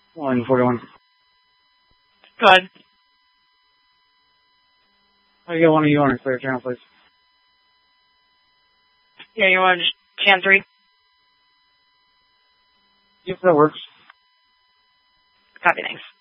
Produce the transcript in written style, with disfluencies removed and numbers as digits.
Line 41. Go ahead. I get one of you on a clear channel, please. Yeah, you want channel 3? Yep, that works. Copy, thanks.